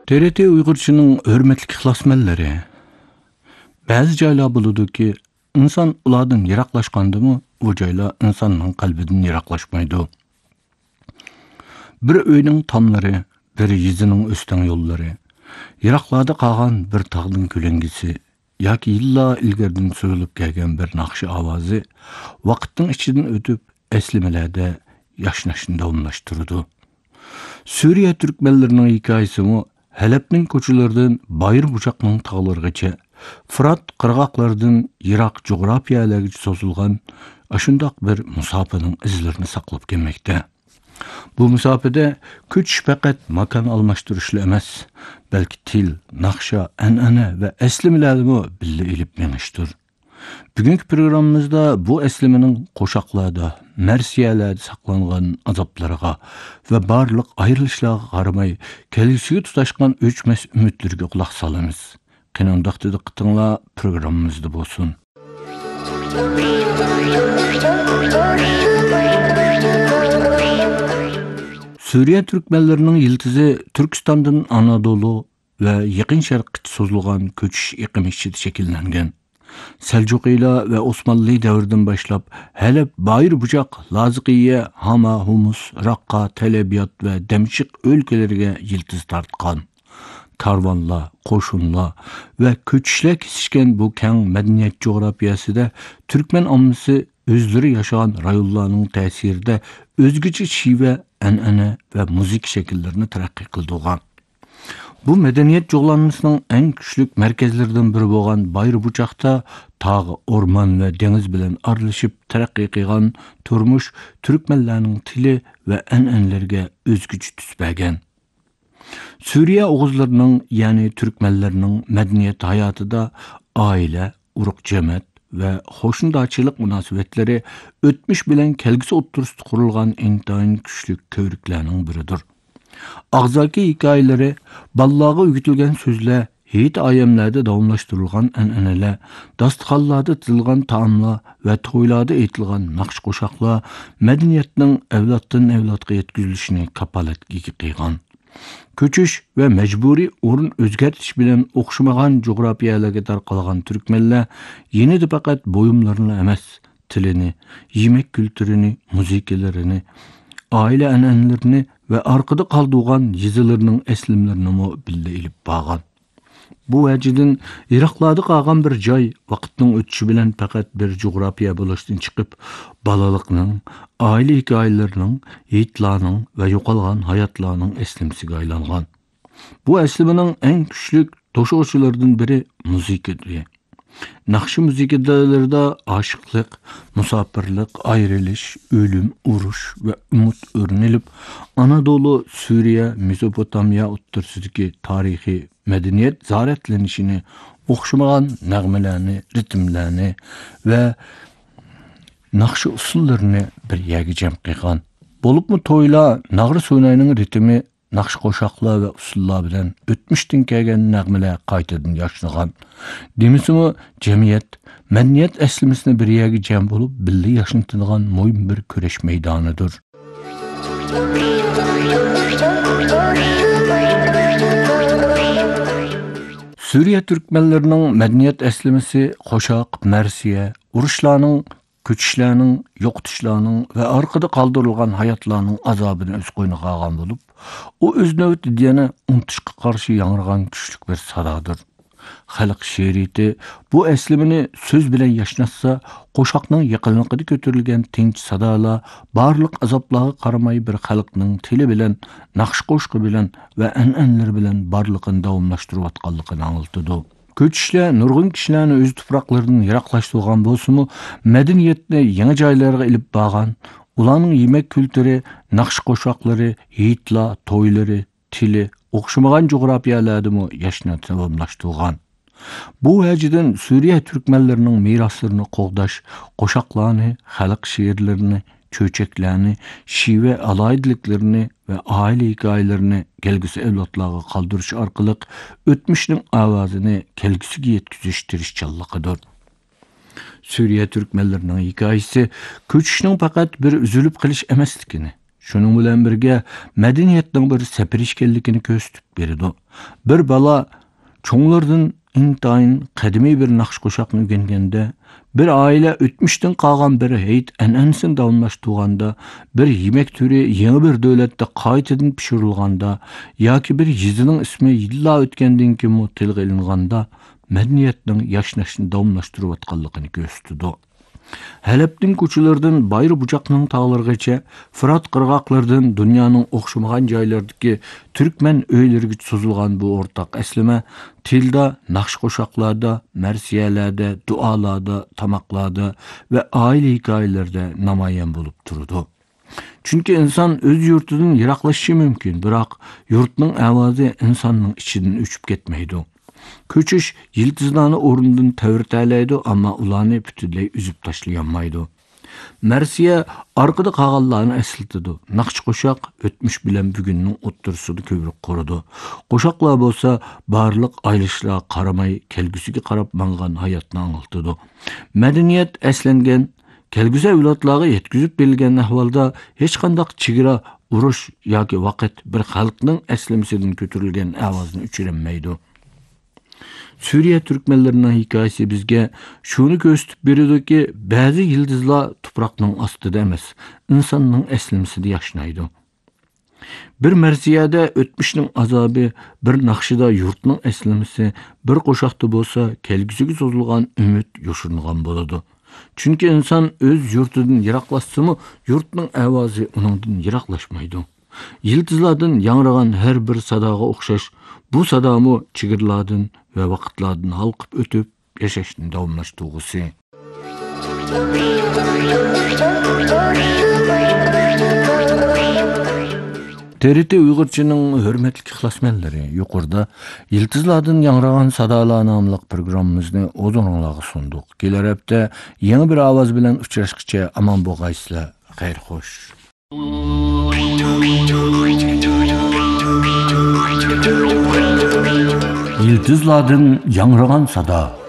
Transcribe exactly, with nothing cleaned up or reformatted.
T R T Uyg'urchining hurmatli ixlosmandlari. Ba'zi joylar bo'ladi-ki, inson ulardan yiroqlashgandimi, u joylar insonning qalbidan yiroqlashmaydi. Bir uyning tomlari, bir yizining o'stan yo'llari, yiroqlarda qolgan bir tog'ning ko'langisi yoki yillar ilgaridan so'yilib kelgan bir naqshi ovozi vaqtning ichidan o'tib eslimalarda yashnashni davomlashtirdi. Suriya turkmenlarining hikoyasimi Halepning ko'chalaridan Bayır bucaqning tog'larigacha, Fırat qirg'oqlaridan yiroq jo'g'rafiyalarga so'zilgan ashundoq bir musofaning izlarini saqlab kelmoqda. Bu musofada ko'chish faqat makon almashtirishli emas, balki til, naqsha, an'ana va eslimalarni birga ilib menishdir. Bugungi programmamizda bu eslimaning qo'shoqlarda, marsiyalarda saqlangan azoblarga va barliq ayrilishlarga qaramay, kelgusiga tutashgan o'chmas umidlarga quloq solamiz. Qanundaqda diqqatinglar programmamizda bo'lsin. Suriya Türkmenlerining yiltizi Turkistondan Anadolu va Yaqin Sharqqa so'zilgan ko'chish iqimi ichida shakllangan. Seljuqiylar va Osmonli davridan boshlab Halep, Bayır bucaq, Laziqiya, Hama, Humus, Raqqa, Talabiyot va Damchiq o'lkalariga yiltiz tortgan. Karvanlar, qo'shinlar va ko'chishlar kesishgan bu keng madaniyat jo'grafiyasida Turkmen ommasi o'zlari yashagan rayonlarning ta'sirida o'zgacha shiva, an'ana va muzik shakllarini taraqqiy qildirgan. Bu madaniyat jo'g'lanmasining eng kuchli markazlaridan biri bo'lgan Bayır bucaqda tog', o'rmon va dengiz bilan aralashib taraqqiy qilgan turmush turkmenlarning tili va an'analariga o'zgacha tus bergan. Suriya o'g'izlarining, ya'ni turkmenlarning madaniyat hayotida oila, urug' jamoat va qo'shnidochilik munosabatlari o'tmish bilan kelgusi o'ttirisida qurilgan intayin kuchli ko'riklarning biridir. Og'zaki hikoyalari, ballarga o'gitilgan so'zlar, hit ayamlarda davomlashtirilgan an'analar, dasturxonlarda tizilgan taomlar va to'ylarda aytilgan naqsh qo'shoqlar madaniyatning avloddan avlodga yetkazilishini kapolatga qilgan. Ko'chish va majburiy o'rin o'zgartish bilan o'xshamagan jo'g'rafiyalarga tarqalgan turkmenlar yenida faqat bo'yimlarini emas, tilini, yemak kulturini, musiqalarini, oila an'analarini va orqada qoldirgan yizilarining eslimlarini birga ilib borgan. Bu vajidan Iroqlarda qolgan bir joy vaqtning o'tishi bilan faqat bir jo'g'rafiya bo'lishdan chiqib, bolalikning, oila hikoyalarining, yigitlarning va yo'qolgan hayotlarning eslimsiga aylangan. Bu eslimaning eng kuchli to'shuvchilaridan biri musiqadir. Naqshi musiqalarida oshiqlik, musofirlik, ayrilish, o'lim, urush va umid o'rnilib, Anadolu, Suriya, Mesopotamiya o'rtasidagi tarixiy madaniyat zaratlanishini, o'xshamagan nag'malarni, ritmlarni va naqshi usullarini bir yerga jam qilgan. Bo'libmi to'ylar, nag'ri so'nayning ritmi, naqsh qo'shoqlar va usullar bilan o'tmishdan kelgan nag'malar qaytadan yoshnagan. Demisimi, jamiyat madaniyat aslimisini bir yerga jam bo'lib, birga yashnatadigan muhim bir kurash maydonidir. Suriya turkmenlarining madaniyat aslimisi qo'shoq, marsiya, urushlarning, ko'chishlarning, yo'qotishlarning va orqada qoldirilgan hayotlarning azobini o'z qo'yniga olgan bo'lib, u o'z navbatida yana unutishga qarshi yangragan kuchli bir sadodir. Xalq she'riyati bu aslimini so'z bilan yashnatsa, qo'shoqning yaqinligida ko'tarilgan tinch sadolar barliq azoblarga qaramay bir xalqning tili bilan, naqsh qo'shiqi bilan va an'analari bilan barliqini davomlashtirayotganligini anglatadi. Ko'chishlar nurg'un kishilarni o'z tuproqlaridan yiroqlashtirgan bo'lsa-mu, madaniyatni yangi joylarga ilib borgan, ularning yemak kulturi, naqsh qo'shoqlari, yigitlar, to'ylari, tili o'xshamagan jo'g'rafiyalardami yashnab davomlashtirgan. Bu vajidan Suriya turkmenlarining meroslarini qo'g'dash, qo'shoqlarni, xalq she'rlarini, cho'chaklarni, shiva aloyidliklarini va oila hikoyalarini kelgusi avlodlarga qoldirish orqali o'tmishning ovozini kelgusiga yetkazish tirishchanligidir. Suriya turkmenlarining hikoyasi ko'chishning faqat bir uzilib qilish emasligini, Şunun bilen birge medeniyetning bir sepiriş ekanligini ko'rsatib berdi. Bir bala çoğlardan intayin qadimiy bir naqsh qo'shoqni o'rganganda, bir aile o'tmishdan qolgan bir hayit an'anasini davomlashtirganda, bir yemek türü yeni bir davlatda qaytadan pishirilganda yoki bir yizining ismi yillar o'tgandan keyin tilga ilinganda medeniyetning yashnashini davomlashtirayotganligini ko'rsatdi. Halep'nin ko'chalardan Bayri bucaqning tağlargacha, Fırat qirg'oqlaridan dunyoning o'xshamagan joylaridagi Türkmen öyleriga so'zilgan bu o'rtaq aslima tilda, naqsh qo'shoqlarda, marsiyalarda, duolarda, tamoqlarda va oila hikoyalarida namoyon bo'lib turdi. Chunki inson o'z yurtidan yiroqlashishi mumkin, biroq yurtning ovozi insonning ichidan o'chib ketmaydi. Ko'chish yıldızlarni o'rnidan tavirtalaydi, ammo ularni butunlay uzib tashlaolmaydi. Marsiya orqada qolganlarni eslatadi. Naqsh qo'shoq o'tmish bilan bugunning o'ttirsida ko'proq quradi. Qo'shoqlar bo'lsa barliq aylishlarga qaramay, kelgusiga qarab mangan hayotni anglatadi. Madaniyat aslangan kelgusi avlodlarga yetkazib berilgan ahvolda hech qanday chegara, urush yoki vaqt bir xalqning aslimasidan ko'tarilgan ovozni o'chirilmaydi. Suriye Türkmenlerining hikoyasi bizga shuni ko'rsatib beradiki, ba'zi yıldızlar tuproqning ostida emas, insonning aslimasida yashnaydi. Bir marsiyada o'tmishning azobi, bir naqshida yurtning aslimasi, bir qo'shoqda bo'lsa kelgusiga so'zilgan umid yoshiringan bo'ladi. Chunki inson o'z yurtidan yiroqlashsa-mu, yurtning ovozi uningdan yiroqlashmaydi. Yıldızlardan yangragan her bir sadaga o'xshash, bu sadamu chigirlardan ve vaqtlardan halqib o'tib yashashni davomlashtirgusi. T R T Uyg'urchaning hurmatli ixlosmandlari, yuqorida Yıldızlardan yangragan sadalar nomli programmamizni o'zingizlarga sundik. Kelar hafta yangi bir ovoz bilan uchrashguncha omon bo'lgaysizlar. Xayr xo'sh. Yıldızlardan yangragan sada.